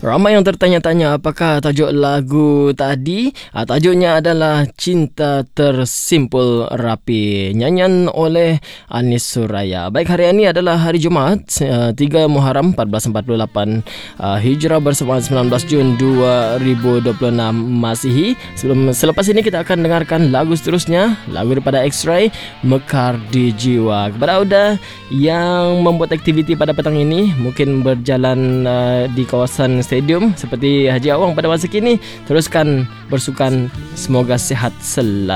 Ramai yang tertanya-tanya apakah tajuk lagu tadi. Tajuknya adalah Cinta Tersimpul Rapi, nyanyian oleh Anis Suraya. Baik, hari ini adalah hari Jumaat 3 Muharram 1448 Hijrah bersamaan 19 Jun 2026 Masihi. Selepas ini kita akan dengarkan lagu seterusnya, lagu daripada X-Ray, Mekar di Jiwa. Kepada Auda yang membuat aktiviti pada petang ini, mungkin berjalan di kawasan stadium seperti Haji Awang pada masa kini, teruskan bersukan, semoga sihat selalu.